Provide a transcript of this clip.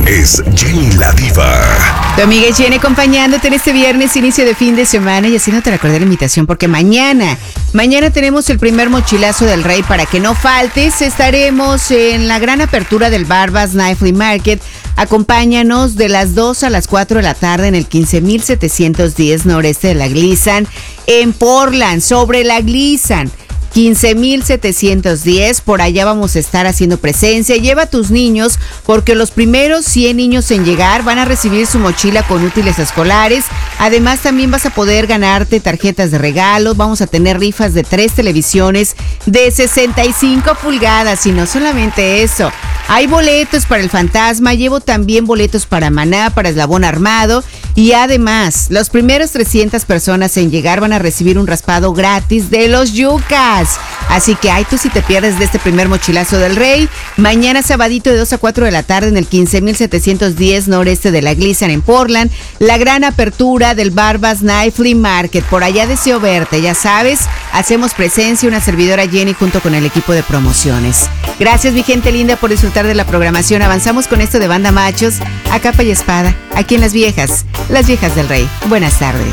es Jenny la Diva. Tu amiga Jenny acompañándote en este viernes, inicio de fin de semana, y haciéndote recordar la invitación porque mañana tenemos el primer mochilazo del Rey. Para que no faltes, estaremos en la gran apertura del Barbas Night Flea Market. Acompáñanos de las 2 a las 4 de la tarde en el 15,710 noreste de la Glissant en Portland, sobre la Glissant. 15,710, por allá vamos a estar haciendo presencia. Lleva a tus niños porque los primeros 100 niños en llegar van a recibir su mochila con útiles escolares. Además también vas a poder ganarte tarjetas de regalo. Vamos a tener rifas de 3 televisiones de 65 pulgadas y no solamente eso. Hay boletos para el Fantasma, llevo también boletos para Maná, para Eslabón Armado y además los primeros 300 personas en llegar van a recibir un raspado gratis de los Yucas. Así que tú si te pierdes de este primer mochilazo del Rey, mañana sabadito de 2 a 4 de la tarde en el 15,710 noreste de la Glissant en Portland, la gran apertura del Barbas Night Flea Market. Por allá deseo verte, ya sabes, hacemos presencia, una servidora Jenny junto con el equipo de promociones. Gracias mi gente linda por disfrutar de la programación. Avanzamos con esto de Banda Machos, a capa y espada, aquí en Las Viejas del Rey. Buenas tardes.